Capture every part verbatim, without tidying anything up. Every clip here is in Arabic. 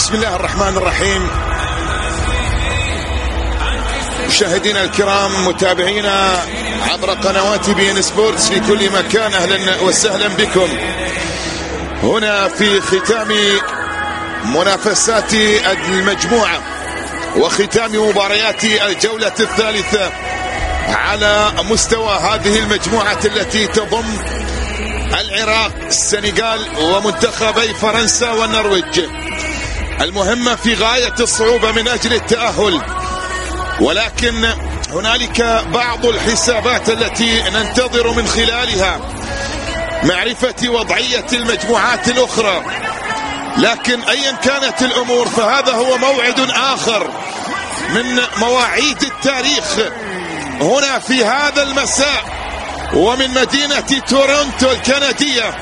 بسم الله الرحمن الرحيم. مشاهدينا الكرام، متابعينا عبر قنوات بي ان سبورتس في كل مكان، اهلا وسهلا بكم هنا في ختام منافسات المجموعة وختام مباريات الجولة الثالثة على مستوى هذه المجموعة التي تضم العراق، السنغال ومنتخبي فرنسا والنرويج. المهمة في غاية الصعوبة من أجل التأهل، ولكن هنالك بعض الحسابات التي ننتظر من خلالها معرفة وضعية المجموعات الأخرى. لكن أيا كانت الأمور فهذا هو موعد آخر من مواعيد التاريخ هنا في هذا المساء، ومن مدينة تورونتو الكندية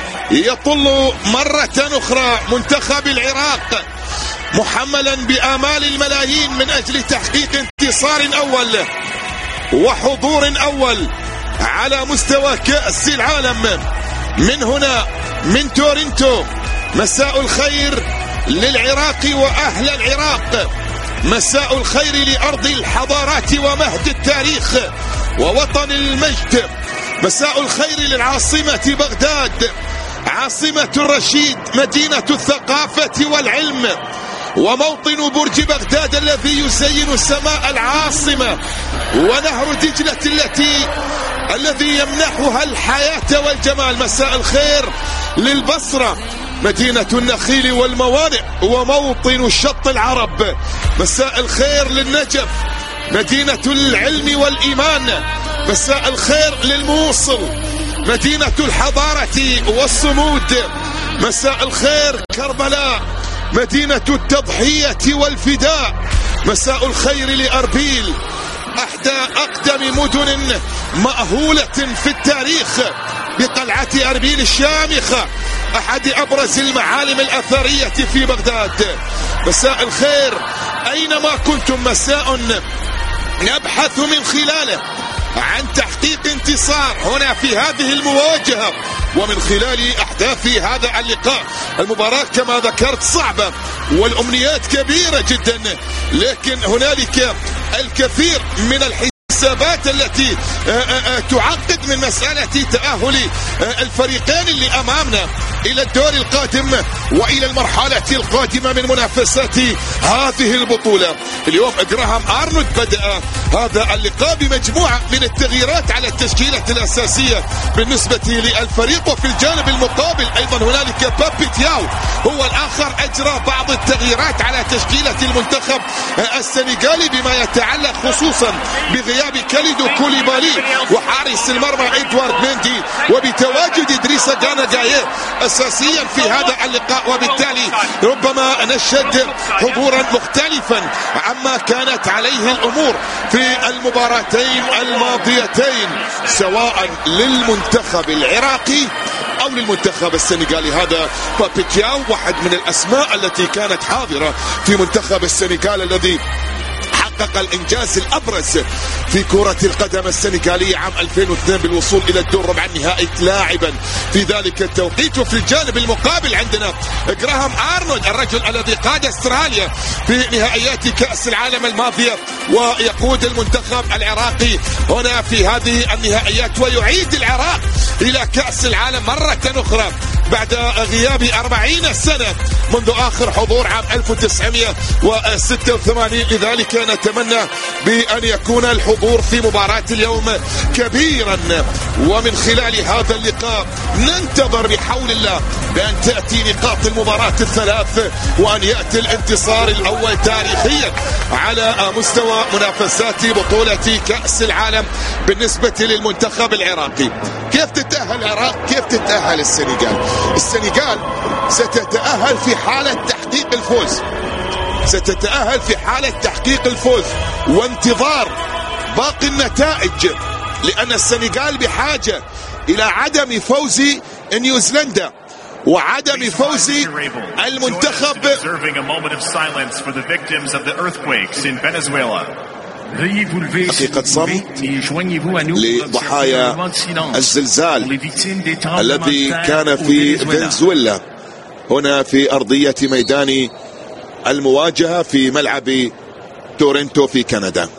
يطل مرة أخرى منتخب العراق محملا بآمال الملايين من أجل تحقيق انتصار أول وحضور أول على مستوى كأس العالم من هنا من تورونتو. مساء الخير للعراق وأهل العراق، مساء الخير لأرض الحضارات ومهد التاريخ ووطن المجد، مساء الخير للعاصمة بغداد، عاصمة الرشيد، مدينة الثقافة والعلم، وموطن برج بغداد الذي يزين سماء العاصمة، ونهر دجلة التي الذي يمنحها الحياة والجمال. مساء الخير للبصرة، مدينة النخيل والموانئ وموطن الشط العرب. مساء الخير للنجف، مدينة العلم والإيمان. مساء الخير للموصل، مدينة الحضارة والصمود. مساء الخير كربلاء، مدينة التضحية والفداء. مساء الخير لأربيل، أحدى أقدم مدن مأهولة في التاريخ بقلعة أربيل الشامخة، أحد أبرز المعالم الأثرية في بغداد. مساء الخير أينما كنتم، مساء نبحث من خلاله عن تحقيق انتصار هنا في هذه المواجهة ومن خلال أحداث هذا اللقاء. المباراة كما ذكرت صعبة والأمنيات كبيرة جدا، لكن هنالك الكثير من الحسابات التي تعقد من مسألة تأهل الفريقين اللي أمامنا إلى الدور القادم وإلى المرحلة القادمة من منافسات هذه البطولة. اليوم جراهام أرنولد بدأ هذا اللقاء بمجموعة من التغييرات على التشكيلة الأساسية بالنسبة للفريق، وفي الجانب المقابل أيضا هنالك بابي تياو هو الآخر أجرى بعض التغييرات على تشكيلة المنتخب السنغالي بما يتعلق خصوصا بغياب كاليدو كوليبالي وحارس المرمى إدوارد مندي، وبتواجد إدريس غانا جايه أساسيا في هذا اللقاء، وبالتالي ربما نشهد حضورا مختلفا عما كانت عليه الأمور في المباراتين الماضيتين سواء للمنتخب العراقي أو للمنتخب السنغالي. هذا بابي تياو واحد من الأسماء التي كانت حاضرة في منتخب السنغال الذي حقق الإنجاز الأبرز في كرة القدم السنغالية عام ألفين واثنين بالوصول إلى الدور ربع النهائي لاعبا في ذلك التوقيت. وفي الجانب المقابل عندنا جراهام أرنولد الرجل الذي قاد استراليا في نهائيات كأس العالم الماضية ويقود المنتخب العراقي هنا في هذه النهائيات ويعيد العراق إلى كأس العالم مرة أخرى بعد غياب أربعين سنة منذ آخر حضور عام ألف وتسعمائة وستة وثمانين. لذلك نتمنى بأن يكون الحضور في مباراة اليوم كبيرا، ومن خلال هذا اللقاء ننتظر بحول الله بأن تأتي نقاط المباراة الثلاث وأن يأتي الانتصار الأول تاريخيا على مستوى منافسات بطولة كأس العالم بالنسبة للمنتخب العراقي. كيف تتأهل العراق؟ كيف تتأهل السنغال؟ السنغال ستتأهل في حالة تحقيق الفوز، ستتأهل في حالة تحقيق الفوز وانتظار باقي النتائج، لأن السنغال بحاجة إلى عدم فوز نيوزيلندا وعدم فوز المنتخب. حقيقة صمت لضحايا الزلزال الذي كان في فنزويلا هنا في أرضية ميدان المواجهة في ملعب تورنتو في كندا.